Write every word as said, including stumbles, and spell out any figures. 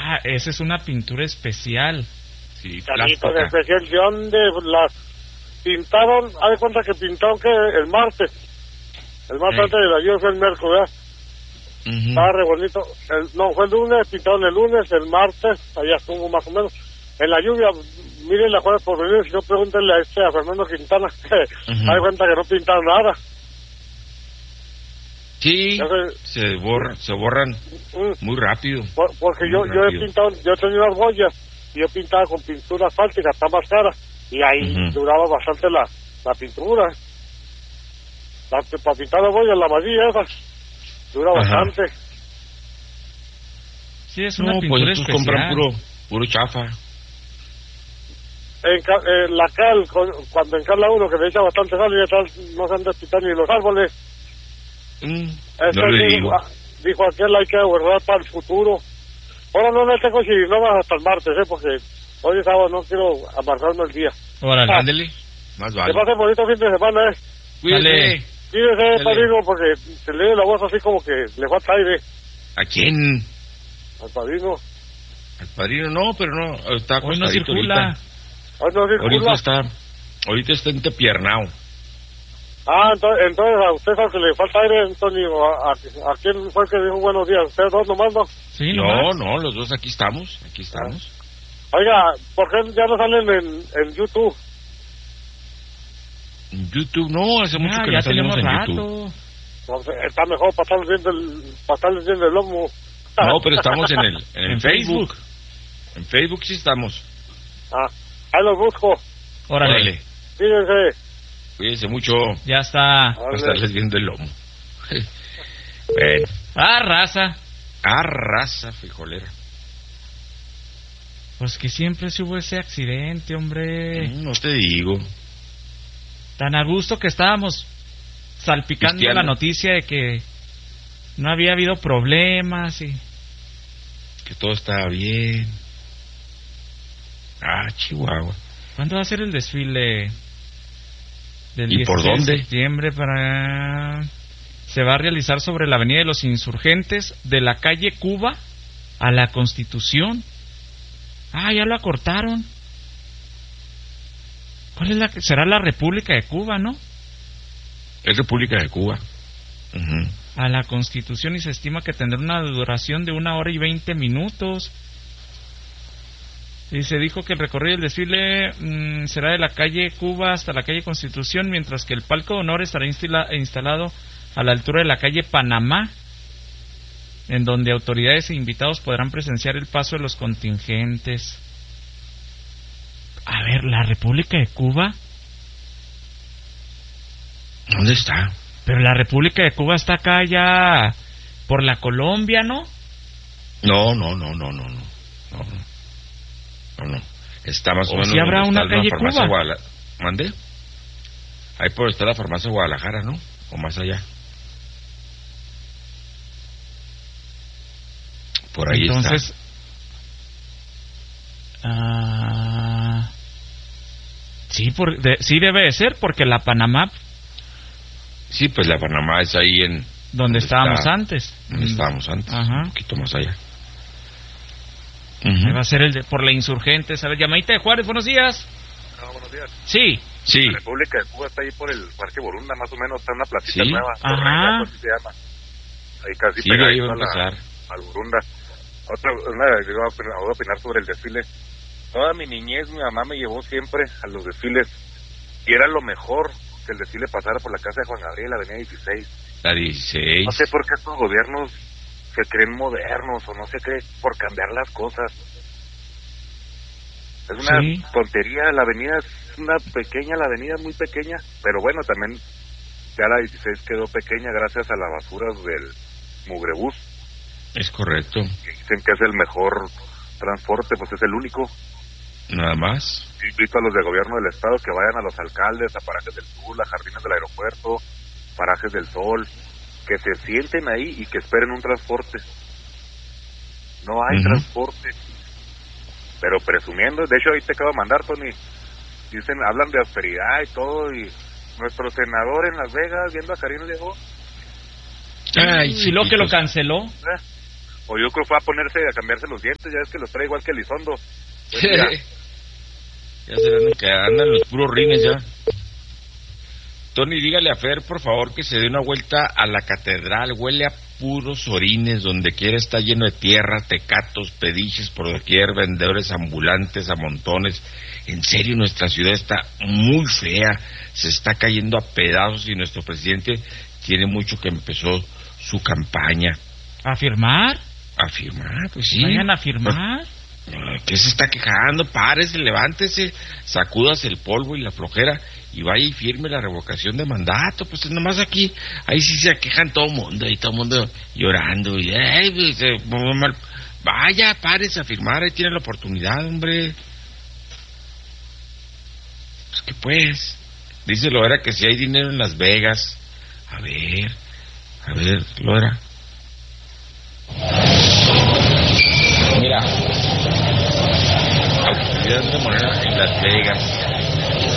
Ah, esa es una pintura especial. Sí, Carlitos de especial, ¿de dónde las pintaron? Haz de cuenta que pintaron que el martes. El martes eh. antes de la lluvia fue el miércoles, ¿verdad? Uh-huh. Estaba re bonito. El, no, fue el lunes, pintaron el lunes, el martes, allá estuvo más o menos. En la lluvia, miren la jueves por venir, si no pregúntenle a este, a Fernando Quintana, que uh-huh. Hay cuenta que no pintaron nada. Sí, se, se, borra, se borran mm, muy rápido. Por, porque muy yo rápido. yo he pintado, yo he tenido unas boyas, y yo pintaba con pintura asfáltica, está más cara, y ahí uh-huh. duraba bastante la, la pintura. La, para pintar las boyas, la amarilla esa, dura Ajá. bastante. Sí, es una no, pintura pues especial. compran puro, puro chafa. En, en la cal, cuando encala uno que le echa bastante sal y ya tal, no se han despintado ni los árboles. Mm, este no le dijo, digo. dijo aquel, hay que guardar para el futuro. Ahora no me tengo si no vas hasta el martes, ¿eh? Porque hoy es sábado, no quiero amargarme el día. Órale, ah, ándele. Más vale. Que pase bonito fin de semana, ¿eh? Cuídese. Cuídese, padrino, porque se le lee la voz así como que le falta aire. ¿A quién? Al padrino. Al padrino no, pero no, está hoy no circula. Hoy no circula. Ahorita está, ahorita está entepiernado. Ah, entonces, entonces a usted es al que le falta aire, Antonio. ¿A, a, a quién fue el que dijo buenos días? ¿Ustedes dos nomás, no? Sí, no, nomás. no, los dos aquí estamos, aquí estamos. Ah. Oiga, ¿por qué ya no salen en, en YouTube? En YouTube, no, hace mucho ah, que no salimos en rato. YouTube. No, está mejor para estarles viendo el, para estarles viendo el lomo. No, pero estamos en el, en el en Facebook. Facebook. En Facebook sí estamos. Ah, ahí los busco. Órale. Órale. Fíjense. Cuídense mucho. Ya está. Para estarles viendo el lomo. Bueno. Ah, raza. Ah, raza frijolera. Pues que siempre se hubo ese accidente, hombre. No te digo. Tan a gusto que estábamos salpicando Cristiano. La noticia de que no había habido problemas y que todo estaba bien. Ah, Chihuahua. ¿Cuándo va a ser el desfile del ¿Y por dónde? De septiembre para se va a realizar sobre la Avenida de los Insurgentes, de la calle Cuba a la Constitución? Ah, ya lo acortaron. ¿Cuál es la que será? La República de Cuba, ¿no? Es República de Cuba. Uh-huh. A la Constitución, y se estima que tendrá una duración de una hora y veinte minutos. Y se dijo que el recorrido del desfile mmm, será de la calle Cuba hasta la calle Constitución, mientras que el palco de honor estará instala- instalado a la altura de la calle Panamá, en donde autoridades e invitados podrán presenciar el paso de los contingentes. A ver, ¿la República de Cuba? ¿Dónde está? Pero la República de Cuba está acá ya por la Colombia, ¿no? No, no, no, no, no, no. No, no, no. Está más o, o menos. Si habrá una calle Cuba. Guadala... ¿Mande? Ahí por estar la farmacia Guadalajara, ¿no? O más allá. Por ahí Entonces, está. Ah, sí, por, de, sí debe de ser, porque la Panamá. Sí, pues la Panamá es ahí en. Donde estábamos está, antes. Donde mm. estábamos antes. Ajá. Un poquito más allá. Uh-huh. Va a ser el de, por la Insurgentes. A ver, llamadita de Juárez, buenos días. No, buenos días. Sí. Sí. La República de Cuba está ahí por el Parque Borunda, más o menos, está una placita ¿Sí? nueva. Ajá. Así se llama. Ahí casi sí, pegadito a pasar. al Borunda. Otra, una, yo voy a opinar sobre el desfile. Toda mi niñez, mi mamá me llevó siempre a los desfiles, y era lo mejor que el desfile pasara por la casa de Juan Gabriel, la avenida dieciséis. La dieciséis. No sé por qué estos gobiernos se creen modernos, o no sé qué, por cambiar las cosas. Es una sí. tontería, la avenida es una pequeña, la avenida es muy pequeña, pero bueno, también ya la dieciséis quedó pequeña gracias a las basuras del mugrebús. Es correcto. Que dicen que es el mejor transporte, pues es el único. Nada más. Invito a los del gobierno del estado que vayan a los alcaldes, a Parajes del Sur, a Jardines del Aeropuerto, Parajes del Sol, que se sienten ahí y que esperen un transporte. No hay uh-huh. transporte. Pero presumiendo, de hecho ahí te acabo de mandar, Tony, dicen, hablan de austeridad y todo, y nuestro senador en Las Vegas viendo a Karim León. Ay, y lo que lo canceló. ¿Eh? O yo creo que fue a ponerse, a cambiarse los dientes, ya es que los trae igual que Elizondo. Pues mira. Ya se ven que andan los puros rines ya. Tony, dígale a Fer, por favor, que se dé una vuelta a la catedral. Huele a puros orines, donde quiera está lleno de tierra, tecatos, pediches por doquier, vendedores ambulantes a montones. En serio, nuestra ciudad está muy fea, se está cayendo a pedazos y nuestro presidente tiene mucho que empezó su campaña. ¿A firmar? ¿A firmar? Pues sí. ¿Vayan a firmar? ¿Qué se está quejando? Párese, levántese, sacúdase el polvo y la flojera y vaya y firme la revocación de mandato. Pues nomás aquí, ahí sí se quejan todo el mundo y todo el mundo llorando y ay, pues, eh, mal. Vaya, párese a firmar, ahí tiene la oportunidad, hombre. Pues que pues, dice Loera que si hay dinero en Las Vegas. A ver, a ver, Loera. Mira, autoridad de moneda en Las Vegas.